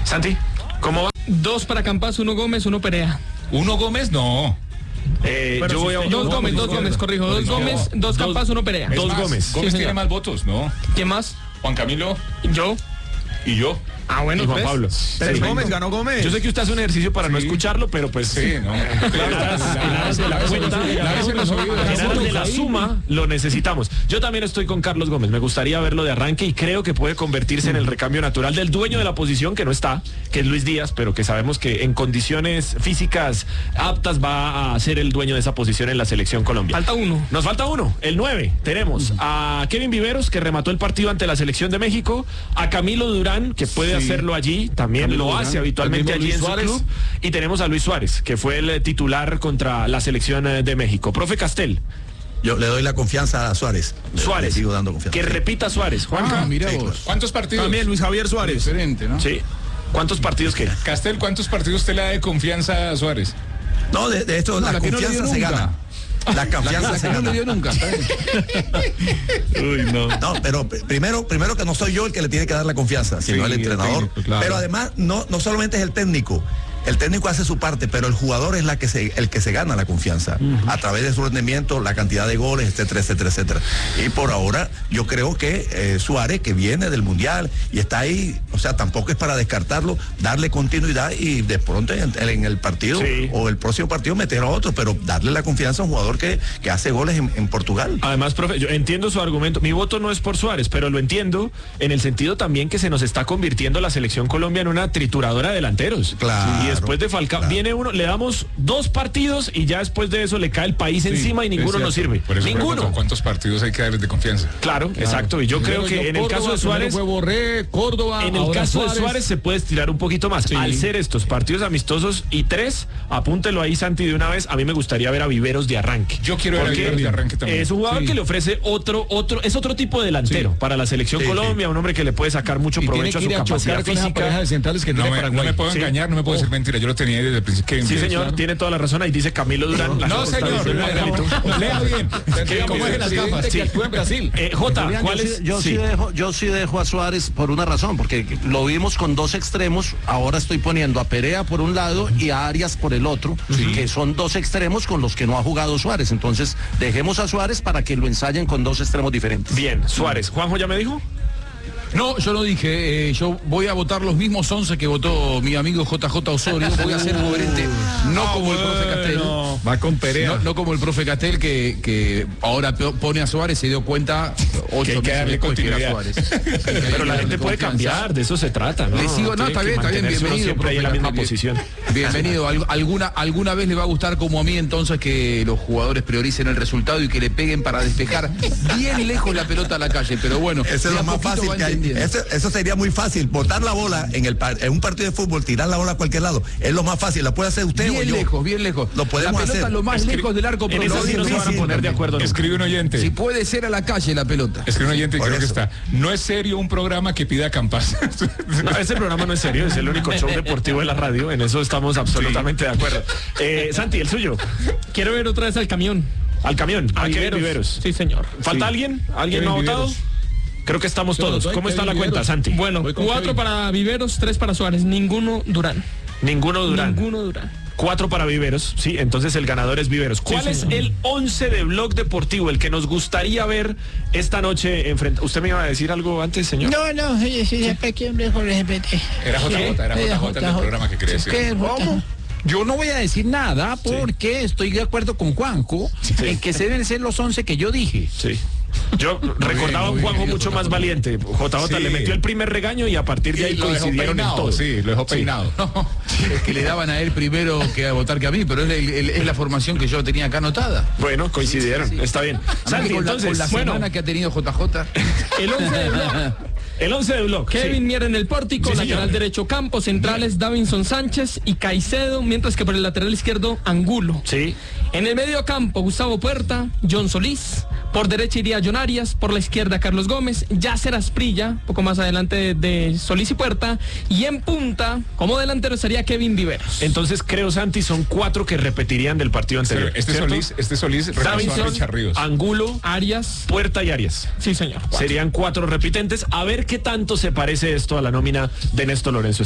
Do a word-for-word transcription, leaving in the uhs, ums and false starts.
Santi, ¿cómo va? Dos para Campas, uno Gómez, uno Perea. ¿Uno Gómez? No. Eh, yo voy a... Dos no, Gómez, dos Gómez, corrijo. Dos Gómez, dos Campas, uno Perea. Dos más, Gómez. Gómez Sí, tiene señor. más votos, ¿no? ¿Quién más? Juan Camilo Yo. y yo. Ah, bueno, Y Juan pues. Pablo. Pero Sí. Gómez, ganó Gómez. Yo sé que usted hace un ejercicio para no Sí. escucharlo, pero pues... Sí, no. En aras de la cuenta, en aras de la suma, lo necesitamos. Yo también estoy con Carlos Gómez. Me gustaría verlo de arranque y creo que puede convertirse en el recambio natural del dueño de la posición, que no está, que es Luis Díaz, pero que sabemos que en condiciones físicas aptas va a ser el dueño de esa posición en la selección Colombia. Falta uno. Nos falta uno, el nueve. Tenemos a Kevin Viveros, que remató el partido ante la selección de México, a Camilo Durán, que puede Sí. hacerlo allí, también Camilo lo Durán, hace habitualmente el allí mismo en su Luis club, Suárez. y tenemos a Luis Suárez, que fue el titular contra la selección eh, de México. Profe Castel, Yo le doy la confianza a Suárez. Le- Suárez, le sigo dando confianza. que repita Suárez. Juanca, Ah, mira Sí, vos. claro. ¿Cuántos partidos? También Luis Javier Suárez. Diferente, ¿no? sí. ¿Cuántos partidos qué? Castel, ¿cuántos partidos usted le da de confianza a Suárez? No, de, de esto No, la, la que no le confianza dio se nunca. gana. La confianza La se que no gana. le dio nunca. está bien. Uy, no. No, pero p- primero, primero que no soy yo el que le tiene que dar la confianza, sino Sí, el el entrenador. técnico, claro. Pero además, no, no solamente es el técnico. El técnico hace su parte, pero el jugador es la que se, el que se gana la confianza a través de su rendimiento, la cantidad de goles, etcétera, etcétera, etcétera. Y por ahora, yo creo que eh, Suárez, que viene del Mundial y está ahí, o sea, tampoco es para descartarlo, darle continuidad y de pronto en, en el partido Sí. o el próximo partido meter a otro, pero darle la confianza a un jugador que, que hace goles en, en Portugal. Además, profe, yo entiendo su argumento. Mi voto no es por Suárez, pero lo entiendo en el sentido también que se nos está convirtiendo la selección Colombia en una trituradora de delanteros. Claro, Y después de Falcao, claro. viene uno, le damos dos partidos y ya después de eso le cae el país Sí, encima y es ninguno cierto. nos sirve. Por eso Ninguno. pregunto, ¿cuántos partidos hay que darles de confianza? Claro, exacto. Y yo creo Primero que en el Córdoba, caso de Suárez, primero fue Borré, Córdoba, en el ahora caso de Suárez se puede estirar un poquito más. Sí. Al ser estos partidos amistosos y tres, apúntelo ahí, Santi, de una vez. A mí me gustaría ver a Viveros de arranque. Yo quiero ver a Porque Viveros de arranque también. Es un jugador Sí. que le ofrece otro, otro, es otro tipo de delantero Sí. para la selección Sí, Colombia, un hombre que le puede sacar mucho Y tiene provecho a que su ir a capacidad chocar con esa pareja física. de centrales que No tiene me, no Paraguay. me puedo Sí. engañar, no me puedo decir mentira. Yo lo tenía desde el principio. Kevin Sí, Viveros. señor, tiene toda la razón. Ahí dice Camilo Durán. La No, cosa está señor. diciendo Margarito. Lea bien. ¿Qué- ¿Cómo es en las gafas? Sí. Que actúa en Brasil. Eh, Jota, Julián, ¿cuál yo es? sí, yo, Sí. sí dejo, yo sí dejo a Suárez por una razón, porque lo vimos con dos extremos, ahora estoy poniendo a Perea por un lado y a Arias por el otro, que son dos extremos con los que no ha jugado Suárez, entonces dejemos a Suárez para que lo ensayen con dos extremos diferentes. Bien, Suárez. ¿Juanjo ya me dijo? No, yo no dije, eh, yo voy a votar los mismos once que votó mi amigo J J Osorio, voy a ser coherente, no como el profe Castel, Va con Perea. no, no como el profe Castel que, que ahora pe- pone a Suárez, se dio cuenta ocho Que hay que meses darle después que era continuidad. Suárez. Que hay que Pero la darle gente puede confianza. cambiar, de eso se trata, ¿no? Le sigo, no, Tiene está que bien, está bien, mantenerse uno bienvenido. siempre ahí en la profe misma Castel. posición. Bienvenido. Al- alguna, alguna vez le va a gustar como a mí entonces que los jugadores prioricen el resultado y que le peguen para despejar bien lejos la pelota a la calle, pero bueno, Eso es de lo a más poquito fácil va que hay. entendiendo. Eso, eso sería muy fácil. Botar la bola en, el, par- en un partido de fútbol, tirar la bola a cualquier lado. Es lo más fácil. ¿La puede hacer usted o Bien yo? lejos, bien lejos. Lo podemos la pelota hacer. lo más Escri- lejos del arco, En pero eso lo sí no se van a difícil. poner de acuerdo. Escribe un oyente. Si puede ser a la calle la pelota. Escribe un oyente y Por creo que eso. está. No es serio un programa que pida campas. No, ese programa no es serio, es el único show deportivo de la radio, en eso estamos absolutamente de acuerdo. Eh, Santi, el suyo, Quiero ver otra vez al camión. al camión, a Kevin Viveros. Sí, señor. ¿Falta Sí. alguien? ¿Alguien Kevin no ha votado? Viveros. Creo que estamos Yo no todos. soy ¿Cómo está Kevin la cuenta, Viveros. Santi? Bueno, Voy con cuatro Kevin. para Viveros, tres para Suárez, ninguno Durán. Ninguno Durán. Ninguno Durán. Cuatro para Viveros, sí, entonces el ganador es Viveros. ¿Cuál Sí, es señor. el once de Blog Deportivo, el que nos gustaría ver esta noche enfrente? ¿Usted me iba a decir algo antes, señor? No, no, sí, sí, siempre que hombre con el G P T. Era J J, era J J el del programa que quería decir. ¿Qué es J J? Yo no voy a decir nada porque estoy de acuerdo con Juanjo en que se deben ser los once que yo dije. Sí. Yo recordaba a un muy Juanjo bien, mucho J J. más valiente. J J Sí. le metió el primer regaño y a partir de ahí Y lo dejó coincidieron en peinado, todo. sí, lo dejó peinado. Es que le daban a él primero que a votar que a mí, pero es, el- el- es la formación que yo tenía acá anotada. Bueno, coincidieron, Sí, sí, sí. está bien. Además Santi, que con la, entonces, con la bueno, semana que ha tenido J J. El once de Blog. el once de Blog. Kevin sí. Mier en el pórtico, Sí, lateral señor. derecho Campos, centrales Davinson Sánchez y Caicedo, mientras que por el lateral izquierdo Angulo. Sí. En el medio campo Gustavo Puerta, John Solís, por derecha iría John Arias, por la izquierda Carlos Gómez, Yasser Asprilla, poco más adelante de, de Solís y Puerta, y en punta, como delantero estaría Kevin Viveros. Entonces creo, Santi, son cuatro que repetirían del partido anterior. Este ¿cierto? Solís, este Solís reemplazó a Davinson, Richard Ríos. Angulo, Arias, Puerta y Arias. sí señor. cuatro. Serían cuatro repitentes. A ver qué tanto se parece esto a la nómina de Néstor Lorenzo.